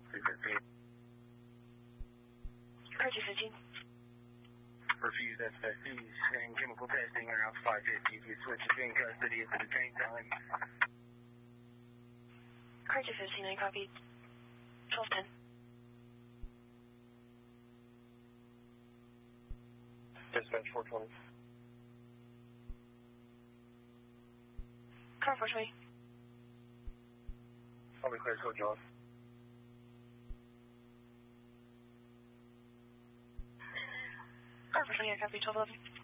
315. Car 215. Refuse SSCs and chemical testing around 550. If you switch to in custody at the detain time. Car 215, I copy. 1210. Dispatch 420. Car 420. I'll be clear, code John. Car 420, I copy. 1211.